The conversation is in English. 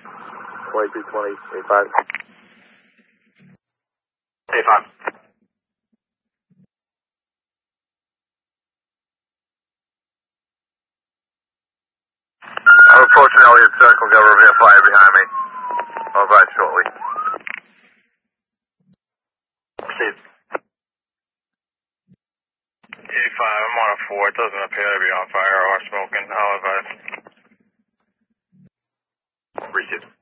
2220, 85. 85. I'm approaching Elliott Circle, got Revere Fire behind me. I'll arrive shortly. Received. 85, I'm on a 4. It doesn't appear to be on fire or smoking. I'll advise. Received.